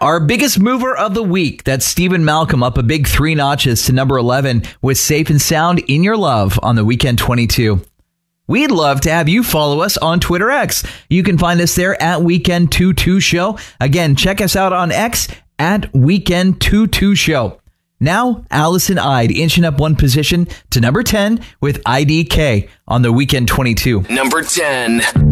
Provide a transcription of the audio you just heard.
Our biggest mover of the week, that's Stephen Malcolm, up a big 3 notches to number 11 with Safe and Sound in Your Love on the Weekend 22. We'd love to have you follow us on Twitter X. You can find us there at Weekend22 Show. Again, check us out on X at Weekend22 Show. Now, Allison Ide inching up 1 position to number 10 with IDK on the Weekend 22. Number 10.